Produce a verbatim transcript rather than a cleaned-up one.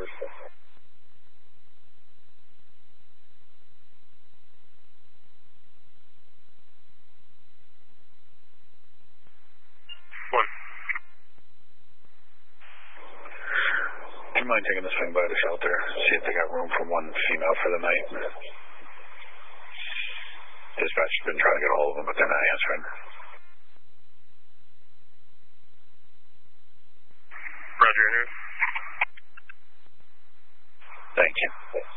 One. Do you mind taking the swing by the shelter? See if they got room for one female for the night. Dispatch has been trying to get a hold of them, but they're not answering. Roger, here. Thank you.